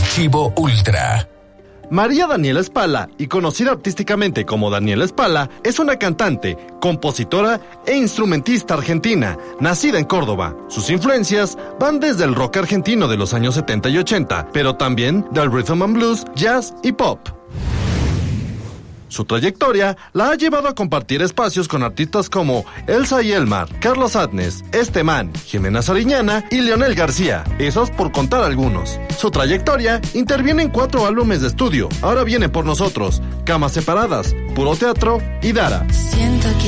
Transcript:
Archivo Ultra. María Daniela Espala, y conocida artísticamente como Daniela Espala, es una cantante, compositora e instrumentista argentina, nacida en Córdoba. Sus influencias van desde el rock argentino de los años 70 y 80, pero también del rhythm and blues, jazz y pop. Su trayectoria la ha llevado a compartir espacios con artistas como Elsa y Elmar, Carlos Adnes, Esteman, Jimena Sariñana y Leonel García, esos por contar algunos. Su trayectoria interviene en 4 álbumes de estudio. Ahora viene por nosotros, Camas Separadas, Puro Teatro y Dara.